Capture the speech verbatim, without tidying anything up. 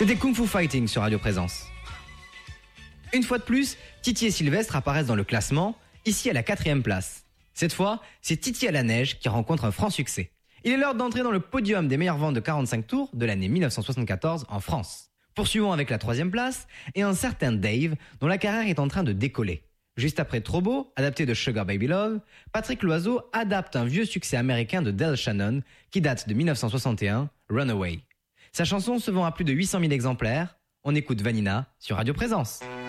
C'était Kung Fu Fighting sur Radio Présence. Une fois de plus, Titi et Sylvestre apparaissent dans le classement, ici à la quatrième place. Cette fois, c'est Titi à la neige qui rencontre un franc succès. Il est l'heure d'entrer dans le podium des meilleures ventes de quarante-cinq tours de l'année dix-neuf cent soixante-quatorze en France. Poursuivons avec la troisième place et un certain Dave dont la carrière est en train de décoller. Juste après Trop Beau, adapté de Sugar Baby Love, Patrick Loiseau adapte un vieux succès américain de Del Shannon qui date de dix-neuf cent soixante et un, Runaway. Sa chanson se vend à plus de huit cent mille exemplaires. On écoute Vanina sur Radio Présence.